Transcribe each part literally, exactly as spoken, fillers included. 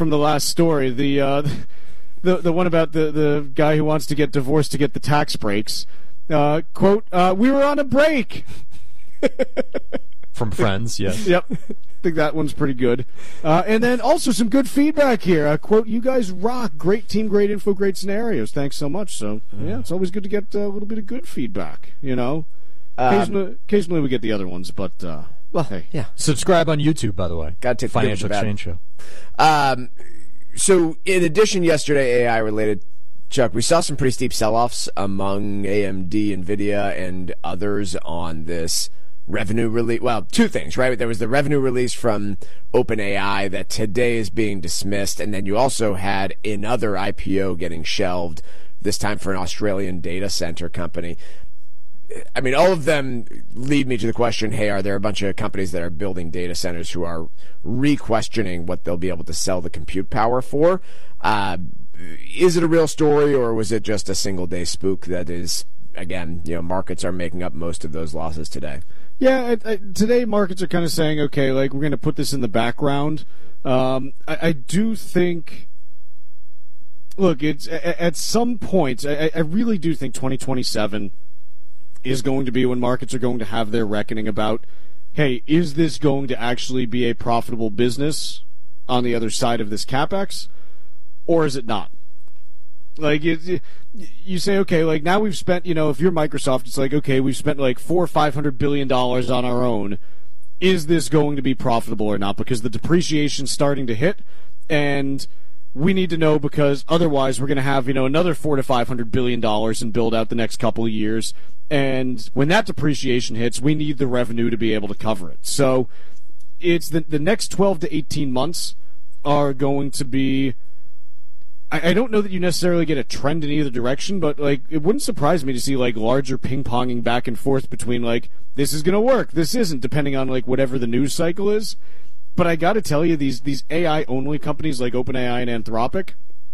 from the last story. The uh, the the one about the, the guy who wants to get divorced to get the tax breaks. Uh, quote, uh, we were on a break. From Friends, yes. Yep. I think that one's pretty good. Uh, and then also some good feedback here. Uh, quote, you guys rock. Great team, great info, great scenarios. Thanks so much. So, yeah, it's always good to get a little bit of good feedback, you know. Um, occasionally, occasionally we get the other ones, but, uh, well, hey. Yeah. Subscribe on YouTube, by the way. Got to take Financial the Exchange Show. Um, so, in addition, yesterday, A I-related, Chuck, we saw some pretty steep sell-offs among A M D, NVIDIA, and others on this revenue release. Well, two things, right? There was the revenue release from OpenAI that today is being dismissed, and then you also had another I P O getting shelved, this time for an Australian data center company. I mean, all of them lead me to the question, hey, are there a bunch of companies that are building data centers who are re-questioning what they'll be able to sell the compute power for? Uh, is it a real story, or was it just a single-day spook that is, again, you know, markets are making up most of those losses today? Yeah, I, I, today markets are kind of saying, okay, like, we're going to put this in the background. Um, I, I do think, look, it's at, at some point, I, I really do think twenty twenty-seven is going to be when markets are going to have their reckoning about, hey, is this going to actually be a profitable business on the other side of this CapEx, or is it not? Like, it, you say, okay, like, now we've spent, you know, if you're Microsoft, it's like, okay, we've spent like four or five hundred billion dollars on our own. Is this going to be profitable or not? Because the depreciation's starting to hit, and we need to know, because otherwise we're going to have, you know, another four to five hundred billion dollars and build out the next couple of years. And when that depreciation hits, we need the revenue to be able to cover it. So it's the the next twelve to eighteen months are going to be. I, I don't know that you necessarily get a trend in either direction, but like it wouldn't surprise me to see like larger ping ponging back and forth between like this is going to work, this isn't, depending on like whatever the news cycle is. But I got to tell you, these these A I only companies like OpenAI and Anthropic,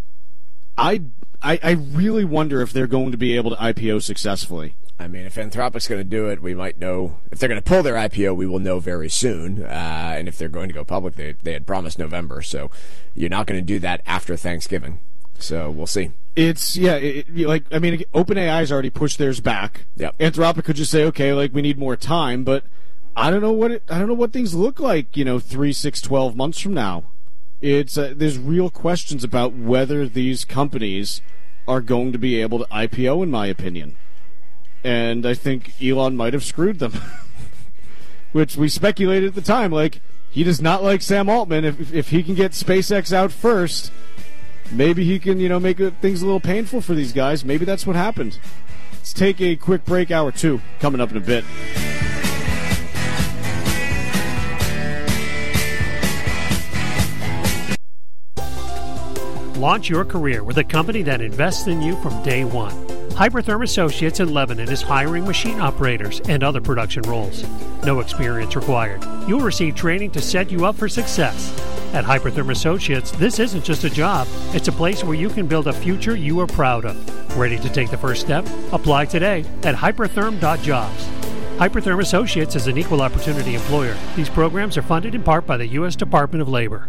I, I I really wonder if they're going to be able to I P O successfully. I mean, if Anthropic's going to do it, we might know. If they're going to pull their I P O, we will know very soon. Uh, and if they're going to go public, they they had promised November, so you're not going to do that after Thanksgiving. So we'll see. It's yeah, it, like I mean, OpenAI's already pushed theirs back. Yep. Anthropic could just say, okay, like we need more time, but I don't know what it, I don't know what things look like, you know, three, six, twelve months from now. It's uh, there's real questions about whether these companies are going to be able to I P O, in my opinion. And I think Elon might have screwed them, which we speculated at the time. Like, he does not like Sam Altman. If if he can get SpaceX out first, maybe he can, you know, make things a little painful for these guys. Maybe that's what happened. Let's take a quick break. Hour two coming up in a bit. Launch your career with a company that invests in you from day one. Hypertherm Associates in Lebanon is hiring machine operators and other production roles. No experience required. You'll receive training to set you up for success. At Hypertherm Associates, this isn't just a job. It's a place where you can build a future you are proud of. Ready to take the first step? Apply today at hypertherm dot jobs. Hypertherm Associates is an equal opportunity employer. These programs are funded in part by the U S Department of Labor.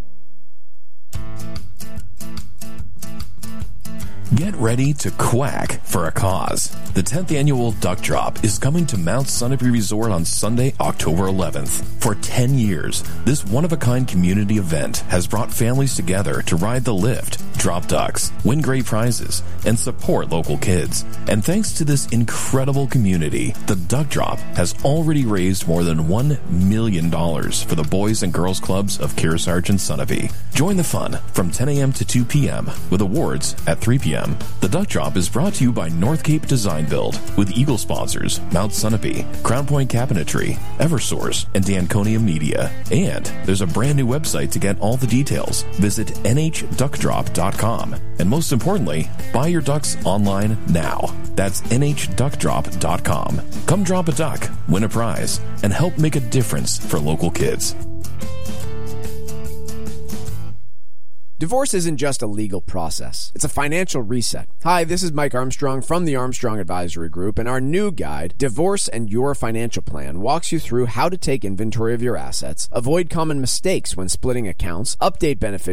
Get ready to quack for a cause. The tenth annual Duck Drop is coming to Mount Sunapee Resort on Sunday, October eleventh. For ten years, this one-of-a-kind community event has brought families together to ride the lift, drop ducks, win great prizes, and support local kids. And thanks to this incredible community, the Duck Drop has already raised more than one million dollars for the Boys and Girls Clubs of Kearsarge and Sunapee. Join the fun from ten a.m. to two p.m. with awards at three p.m. The Duck Drop is brought to you by North Cape Design Build with Eagle sponsors Mount Sunapee, Crown Point Cabinetry, Eversource, and Danconia Media. And there's a brand new website to get all the details. Visit N H duck drop dot com. And most importantly, buy your ducks online now. That's N H duck drop dot com. Come drop a duck, win a prize, and help make a difference for local kids. Divorce isn't just a legal process. It's a financial reset. Hi, this is Mike Armstrong from the Armstrong Advisory Group, and our new guide, Divorce and Your Financial Plan, walks you through how to take inventory of your assets, avoid common mistakes when splitting accounts, update benefits